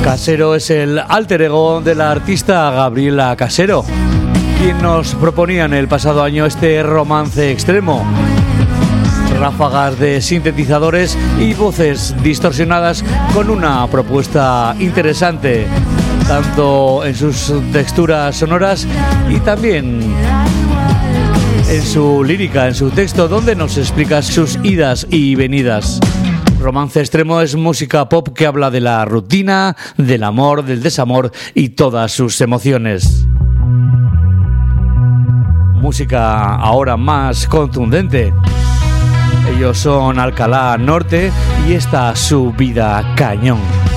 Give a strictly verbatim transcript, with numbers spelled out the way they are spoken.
Casero es el alter ego de la artista Gabriela Casero, quien nos proponía en el pasado año este romance extremo. Ráfagas de sintetizadores y voces distorsionadas con una propuesta interesante, tanto en sus texturas sonoras y también en su lírica, en su texto, donde nos explica sus idas y venidas. Romance extremo es música pop que habla de la rutina, del amor, del desamor y todas sus emociones. Música ahora más contundente. Ellos son Alcalá Norte y esta Su Vida Cañón.